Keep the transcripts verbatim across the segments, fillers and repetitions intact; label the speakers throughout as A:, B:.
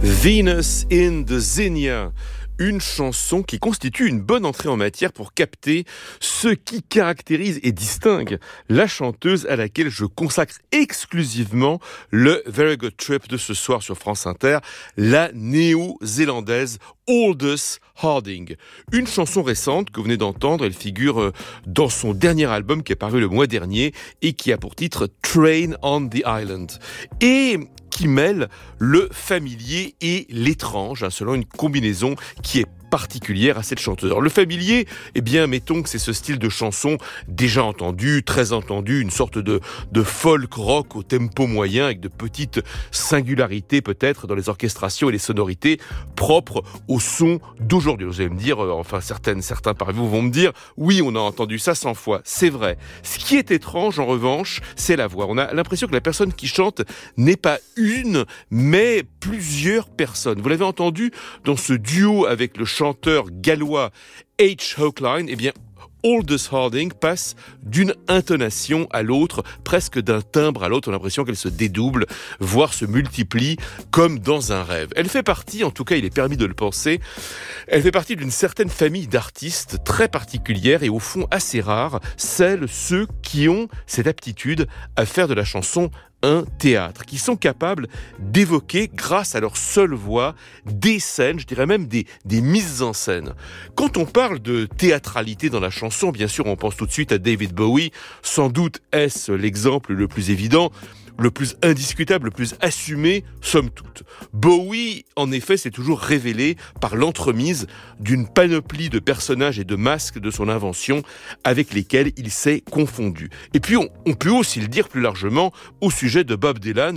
A: Venus in the Zinnia, une chanson qui constitue une bonne entrée en matière pour capter ce qui caractérise et distingue la chanteuse à laquelle je consacre exclusivement le Very Good Trip de ce soir sur France Inter, la néo-zélandaise Aldous Harding. Une chanson récente que vous venez d'entendre, elle figure dans son dernier album qui est paru le mois dernier et qui a pour titre Train on the Island. Et qui mêle le familier et l'étrange, hein, selon une combinaison qui est particulière à cette chanteuse. Alors, le familier, eh bien, mettons que c'est ce style de chanson déjà entendu, très entendu, une sorte de, de folk rock au tempo moyen avec de petites singularités peut-être dans les orchestrations et les sonorités propres au son d'aujourd'hui. Vous allez me dire, euh, enfin certaines, certains parmi vous vont me dire, oui, on a entendu ça cent fois, c'est vrai. Ce qui est étrange en revanche, c'est la voix. On a l'impression que la personne qui chante n'est pas une, mais plusieurs personnes. Vous l'avez entendu dans ce duo avec le chanteur gallois H. Hochline, eh bien, Aldous Harding passe d'une intonation à l'autre, presque d'un timbre à l'autre. On a l'impression qu'elle se dédouble, voire se multiplie, comme dans un rêve. Elle fait partie, en tout cas il est permis de le penser, elle fait partie d'une certaine famille d'artistes très particulière et au fond assez rare, celles, ceux qui ont cette aptitude à faire de la chanson un théâtre, qui sont capables d'évoquer, grâce à leur seule voix, des scènes, je dirais même des, des mises en scène. Quand on parle de théâtralité dans la chanson, bien sûr, on pense tout de suite à David Bowie. Sans doute est-ce l'exemple le plus évident, le plus indiscutable, le plus assumé, somme toute. Bowie, en effet, s'est toujours révélé par l'entremise d'une panoplie de personnages et de masques de son invention avec lesquels il s'est confondu. Et puis, on, on peut aussi le dire plus largement au sujet de Bob Dylan,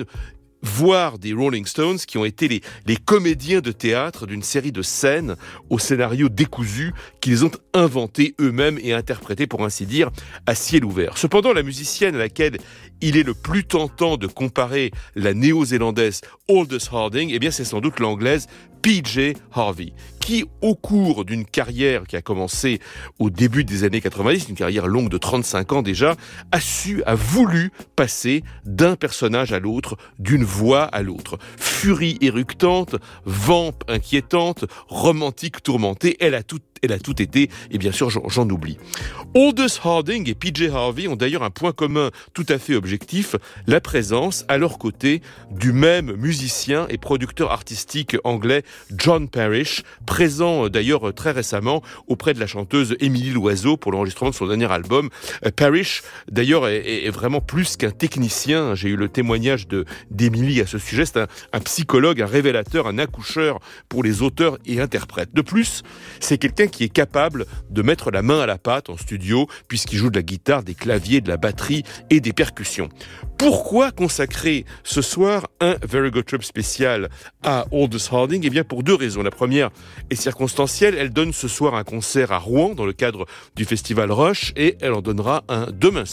A: voire des Rolling Stones, qui ont été les, les comédiens de théâtre d'une série de scènes au scénario décousu qu'ils ont inventé eux-mêmes et interprété, pour ainsi dire, à ciel ouvert. Cependant, la musicienne à laquelle il est le plus tentant de comparer la néo-zélandaise Aldous Harding, eh bien, c'est sans doute l'anglaise P J Harvey, qui, au cours d'une carrière qui a commencé au début des années quatre-vingt-dix, une carrière longue de trente-cinq ans déjà, a su, a voulu passer d'un personnage à l'autre, d'une voix à l'autre. Furie éructante, vampe inquiétante, romantique tourmentée, elle a tout Elle a tout été, et bien sûr, j'en, j'en oublie. Aldous Harding et P J Harvey ont d'ailleurs un point commun tout à fait objectif, la présence, à leur côté, du même musicien et producteur artistique anglais John Parish, présent d'ailleurs très récemment auprès de la chanteuse Émilie Loiseau pour l'enregistrement de son dernier album. Parish, d'ailleurs, est, est vraiment plus qu'un technicien. J'ai eu le témoignage de, d'Émilie à ce sujet. C'est un, un psychologue, un révélateur, un accoucheur pour les auteurs et interprètes. De plus, c'est quelqu'un qui est capable de mettre la main à la pâte en studio, puisqu'il joue de la guitare, des claviers, de la batterie et des percussions. Pourquoi consacrer ce soir un Very Good Trip spécial à Aldous Harding ? Eh bien, pour deux raisons. La première est circonstancielle. Elle donne ce soir un concert à Rouen dans le cadre du festival Rush et elle en donnera un demain